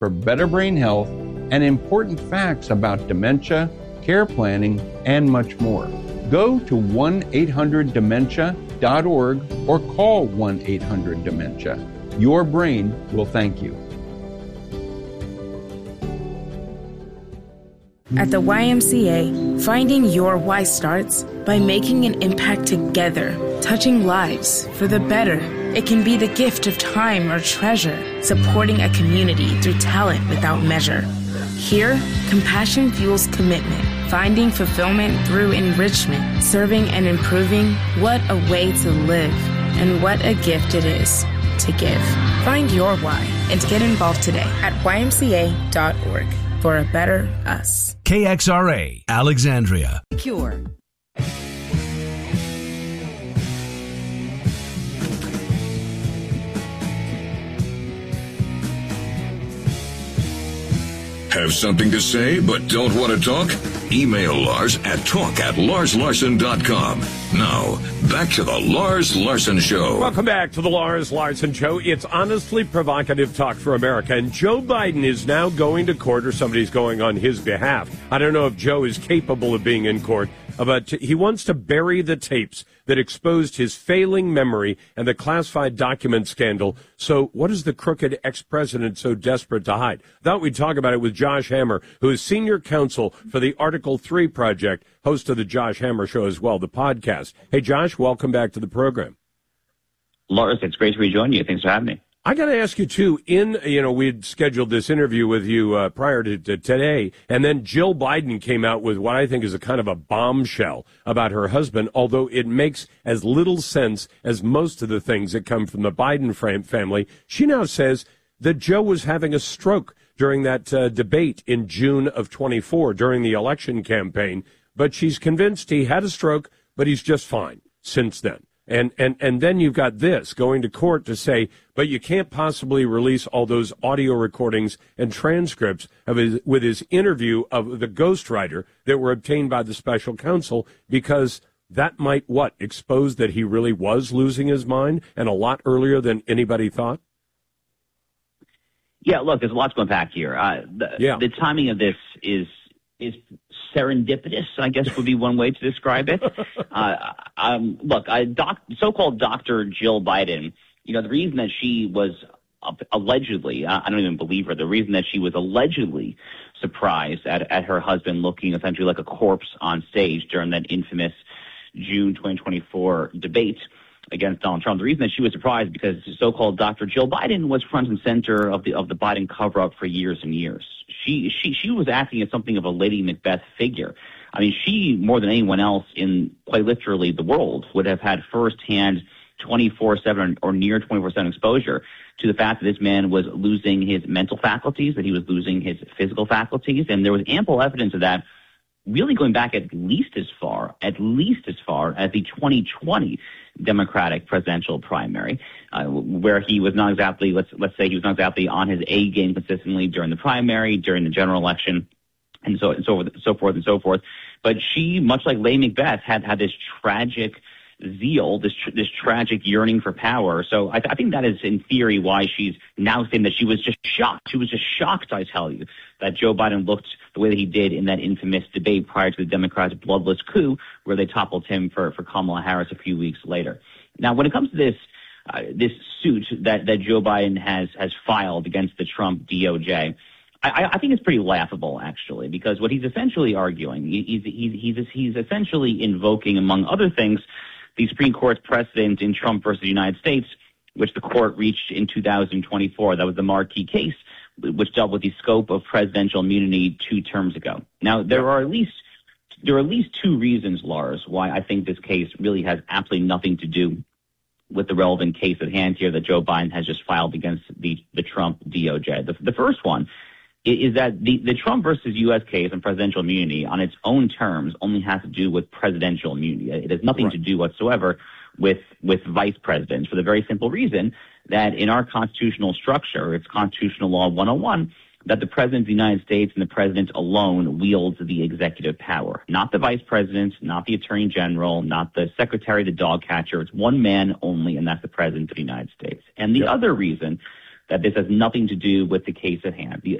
for better brain health and important facts about dementia, care planning, and much more. Go to 1-800-DEMENTIA.org or call 1-800-DEMENTIA. Your brain will thank you. At the YMCA, finding your why starts by making an impact together, touching lives for the better. It can be the gift of time or treasure, supporting a community through talent without measure. Here, compassion fuels commitment, finding fulfillment through enrichment, serving and improving. What a way to live, and what a gift it is to give. Find your why and get involved today at ymca.org for a better us. KXRA, Alexandria. Cure. Have something to say but don't want to talk? Email Lars at talk@LarsLarson.com. Now, back to the Lars Larson Show. Welcome back to the Lars Larson Show. It's honestly provocative talk for America. And Joe Biden is now going to court, or somebody's going on his behalf. I don't know if Joe is capable of being in court, but he wants to bury the tapes that exposed his failing memory and the classified document scandal. So what is the crooked ex-president so desperate to hide? Thought we'd talk about it with Josh Hammer, who is senior counsel for the Article 3 Project, host of the Josh Hammer Show as well, the podcast. Hey, Josh, welcome back to the program. Lars, it's great to rejoin you. Thanks for having me. I got to ask you, too, we'd scheduled this interview with you prior to today, and then Jill Biden came out with what I think is a kind of a bombshell about her husband, although it makes as little sense as most of the things that come from the Biden family. She now says that Joe was having a stroke during that debate in June of 24 during the election campaign, but she's convinced he had a stroke, but he's just fine since then. And then you've got this going to court to say, but you can't possibly release all those audio recordings and transcripts of with his interview of the ghostwriter that were obtained by the special counsel, because that might, expose that he really was losing his mind, and a lot earlier than anybody thought? Yeah, look, there's a lot to unpack here. The timing of this is serendipitous, I guess would be one way to describe it. So-called Dr. Jill Biden, the reason that she was allegedly, I don't even believe her, the reason that she was allegedly surprised at her husband looking essentially like a corpse on stage during that infamous June 2024 debate against Donald Trump. The reason that she was surprised because so-called Dr. Jill Biden was front and center of the Biden cover-up for years and years. She was acting as something of a Lady Macbeth figure. I mean, she, more than anyone else in quite literally the world, would have had firsthand 24/7 or near 24/7 exposure to the fact that this man was losing his mental faculties, that he was losing his physical faculties, and there was ample evidence of that really going back at least as far as the 2020 Democratic presidential primary, where he was not exactly, let's say he was not exactly on his A game consistently during the primary, during the general election, and so forth. But she, much like Lady Macbeth, had this tragic zeal, this tragic yearning for power. So I think that is, in theory, why she's now saying that she was just shocked. She was just shocked, I tell you, that Joe Biden looked the way that he did in that infamous debate prior to the Democrats' bloodless coup, where they toppled him for Kamala Harris a few weeks later. Now, when it comes to this suit that Joe Biden has filed against the Trump DOJ, I think it's pretty laughable, actually, because what he's essentially arguing, he's essentially invoking, among other things, the Supreme Court's precedent in Trump versus the United States, which the court reached in 2024. That was the marquee case, which dealt with the scope of presidential immunity 2 terms ago. Now, there are at least 2 reasons, Lars, why I think this case really has absolutely nothing to do with the relevant case at hand here that Joe Biden has just filed against the Trump DOJ. The first one is that the Trump versus U.S. case on presidential immunity on its own terms only has to do with presidential immunity. It has nothing to do whatsoever with vice presidents, for the very simple reason that in our constitutional structure, it's Constitutional Law 101, that the President of the United States and the President alone wields the executive power, not the Vice President, not the Attorney General, not the Secretary, the dog catcher. It's one man only, and that's the President of the United States. And the other reason that this has nothing to do with the case at hand.